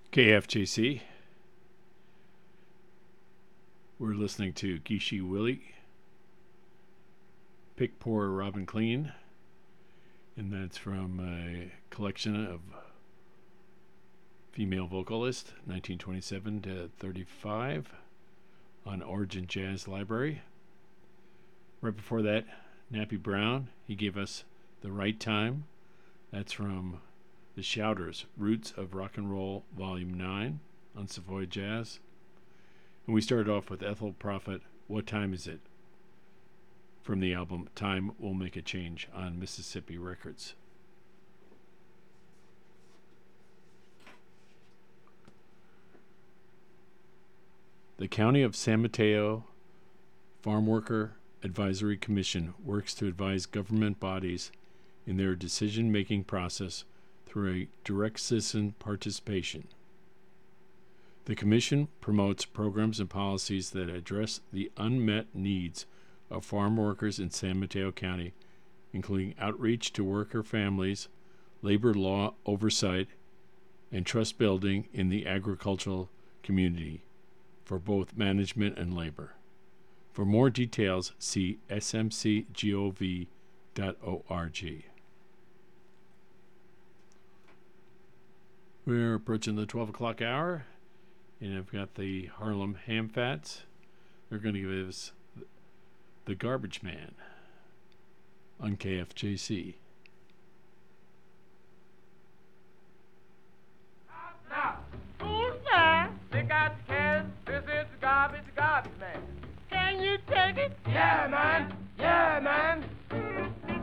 KFJC. We're listening to Gishi Willie, Pick Poor Robin Clean, and that's from a collection of female vocalists, 1927 to 35, on Origin Jazz Library. Right before that, Nappy Brown, he gave us The Right Time. That's from The Shouters, Roots of Rock and Roll, Volume 9, on Savoy Jazz. And we started off with Ethel Prophet, What Time Is It? From the album Time Will Make a Change on Mississippi Records. The County of San Mateo Farm Worker Advisory Commission works to advise government bodies in their decision-making process through a direct citizen participation. The Commission promotes programs and policies that address the unmet needs of farm workers in San Mateo County, including outreach to worker families, labor law oversight, and trust building in the agricultural community for both management and labor. For more details, see smcgov.org. We're approaching the 12 o'clock hour, and I've got the Harlem Ham Fats. They're going to give us The Garbage Man on KFJC. Now, who's there? They got the can. This is the garbage man. Can you take it? Yeah, man.